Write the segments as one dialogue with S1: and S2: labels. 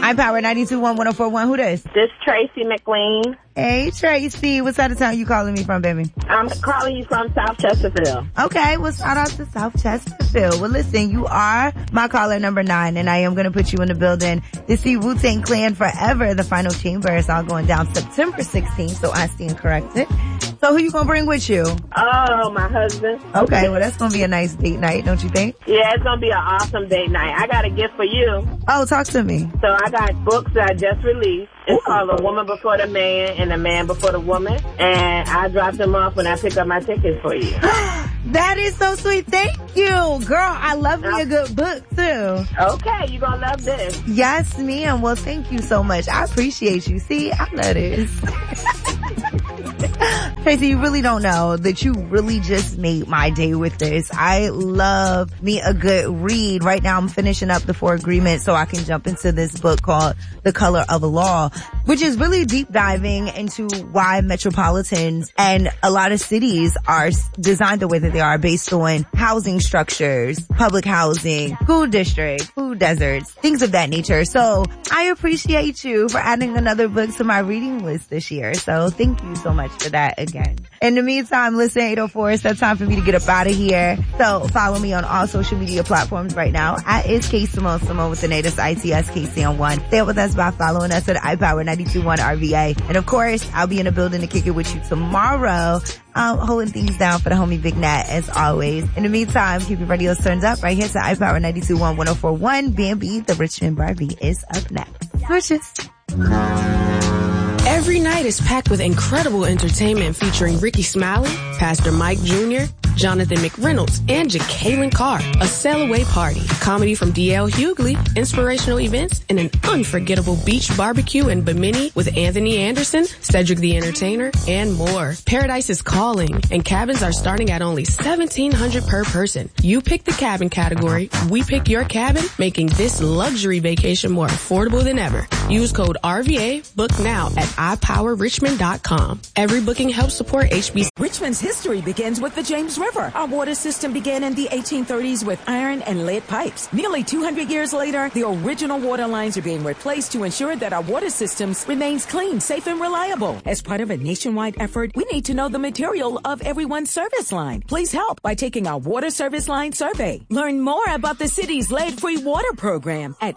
S1: iPower 92.1 104.1. Who this?
S2: This Tracy McLean.
S1: Hey, Tracy. What side of town you calling me from, baby?
S2: I'm calling you from South Chesterfield.
S1: Okay, well, shout out to South Chesterfield. Well, listen, you are my caller number 9, and I am going to put you in the building to see Wu-Tang Clan Forever. The final chamber is all going down September 16th, so I stand corrected. So who you going to bring with you?
S2: Oh, my husband.
S1: Okay, well, that's going to be a nice date night, don't you think?
S2: Yeah, it's going to be an awesome date night. I got a gift for you.
S1: Oh, talk to me.
S2: So I got books that I just released. It's called A Woman Before the Man and A Man Before the Woman. And I drop them off when I pick up my tickets for you.
S1: That is so sweet. Thank you. Girl, I love me a good book, too.
S2: Okay, you're going to love this.
S1: Yes, ma'am. Well, thank you so much. I appreciate you. See, I love this. Tracy, you really don't know that you really just made my day with this. I love me a good read. Right now I'm finishing up the 4 Agreements so I can jump into this book called The Color of Law, which is really deep diving into why metropolitans and a lot of cities are designed the way that they are based on housing structures, public housing, school districts, food deserts, things of that nature. So I appreciate you for adding another book to my reading list this year. So thank you so much for that again. In the meantime, listen, 804, it's that time for me to get up out of here. So follow me on all social media platforms right now at Simone with the natives ITSKC on 1. Stay with us by following us at iPower 92.1 RVA. And of course, I'll be in the building to kick it with you tomorrow. Holding things down for the homie Big Nat as always. In the meantime, keep your radios turned up right here to iPower 92.1 104.1. B&B, the Richmond Barbie is up next. Switches.
S3: Every night is packed with incredible entertainment featuring Ricky Smiley, Pastor Mike Jr., Jonathan McReynolds, and Jacqueline Carr. A sail away party, comedy from D.L. Hughley, inspirational events, and an unforgettable beach barbecue in Bimini with Anthony Anderson, Cedric the Entertainer, and more. Paradise is calling, and cabins are starting at only $1,700 per person. You pick the cabin category, we pick your cabin, making this luxury vacation more affordable than ever. Use code RVA, book now at iPowerRichmond.com. Every booking helps support HBC.
S4: Richmond's history begins with the James River. Our water system began in the 1830s with iron and lead pipes. Nearly 200 years later, the original water lines are being replaced to ensure that our water systems remains clean, safe, and reliable. As part of a nationwide effort, we need to know the material of everyone's service line. Please help by taking our water service line survey. Learn more about the city's lead-free water program at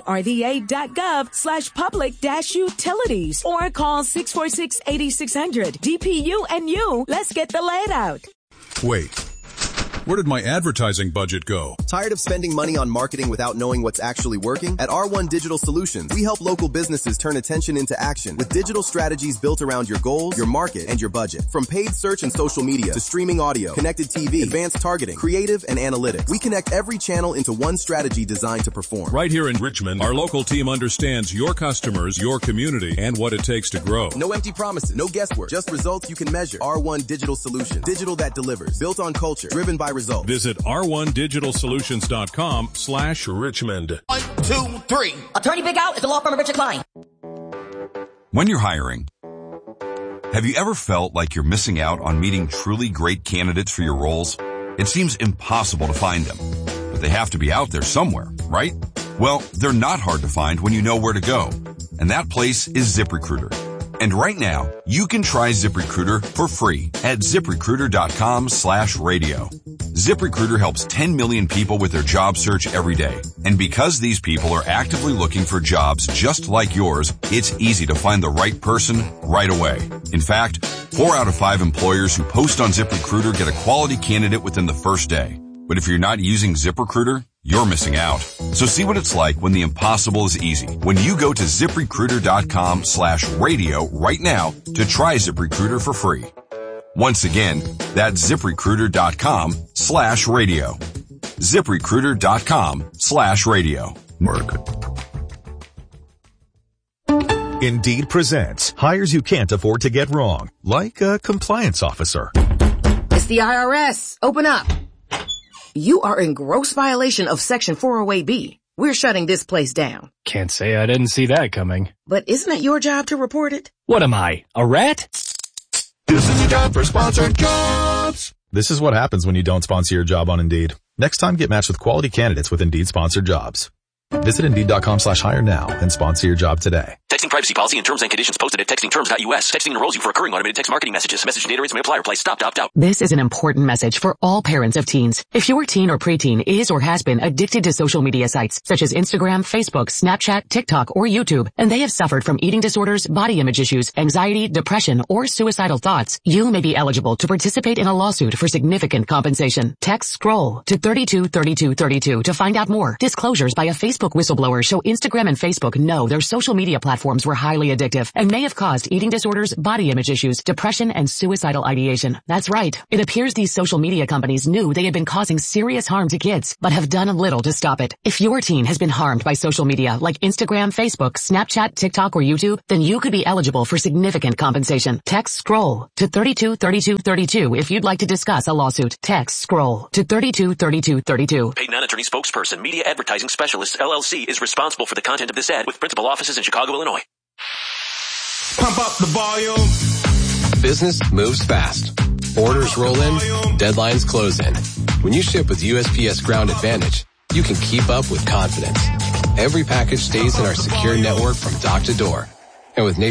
S4: rva.gov/public-utilities or call 646-8600. DPU and you, let's get the lead out.
S5: Wait, where did my advertising budget go?
S6: Tired of spending money on marketing without knowing what's actually working? At R1 Digital Solutions, we help local businesses turn attention into action with digital strategies built around your goals, your market, and your budget. From paid search and social media to streaming audio, connected TV, advanced targeting, creative, and analytics, we connect every channel into one strategy designed to perform.
S5: Right here in Richmond, our local team understands your customers, your community, and what it takes to grow.
S6: No empty promises, no guesswork, just results you can measure. R1 Digital Solutions. Digital that delivers. Built on culture. Driven by results.
S5: Visit r1digitalsolutions.com/Richmond.
S7: 1, 2, 3.
S8: Attorney Big Al is the law firm of Richard Klein.
S9: When you're hiring, have you ever felt like you're missing out on meeting truly great candidates for your roles? It seems impossible to find them, but they have to be out there somewhere, right? Well, they're not hard to find when you know where to go, and that place is ZipRecruiter. And right now, you can try ZipRecruiter for free at ZipRecruiter.com/radio. ZipRecruiter helps 10 million people with their job search every day. And because these people are actively looking for jobs just like yours, it's easy to find the right person right away. In fact, 4 out of 5 employers who post on ZipRecruiter get a quality candidate within the first day. But if you're not using ZipRecruiter, you're missing out. So see what it's like when the impossible is easy. When you go to ZipRecruiter.com/radio right now to try ZipRecruiter for free. Once again, that's ZipRecruiter.com/radio. ZipRecruiter.com/radio.
S10: Work. Indeed presents hires you can't afford to get wrong, like a compliance officer.
S8: It's the IRS. Open up. You are in gross violation of Section 408B. We're shutting this place down.
S11: Can't say I didn't see that coming.
S8: But isn't it your job to report it?
S11: What am I, a rat?
S10: This is a job for sponsored jobs. This is what happens when you don't sponsor your job on Indeed. Next time, get matched with quality candidates with Indeed sponsored jobs. Visit Indeed.com/hire now and sponsor your job today.
S7: Texting privacy policy and terms and conditions posted at textingterms.us. Texting enrolls you for recurring automated text marketing messages. Message and data rates may apply. Reply stop to opt out.
S8: This is an important message for all parents of teens. If your teen or preteen is or has been addicted to social media sites such as Instagram, Facebook, Snapchat, TikTok, or YouTube, and they have suffered from eating disorders, body image issues, anxiety, depression, or suicidal thoughts, you may be eligible to participate in a lawsuit for significant compensation. Text SCROLL to 323232 to find out more. Disclosures by a Facebook whistleblower show Instagram and Facebook know their social media platforms were highly addictive and may have caused eating disorders, body image issues, depression, and suicidal ideation. That's right. It appears these social media companies knew they had been causing serious harm to kids, but have done little to stop it. If your teen has been harmed by social media like Instagram, Facebook, Snapchat, TikTok, or YouTube, then you could be eligible for significant compensation. Text SCROLL to 323232 if you'd like to discuss a lawsuit. Text SCROLL to 323232.
S7: Paid non-attorney spokesperson, Media Advertising Specialist, LLC, is responsible for the content of this ad with principal offices in Chicago, Illinois.
S12: Pump up the volume.
S13: Business moves fast. Orders roll in, deadlines close in. When you ship with USPS Ground Advantage, you can keep up with confidence. Every package stays in our secure network from dock to door. And with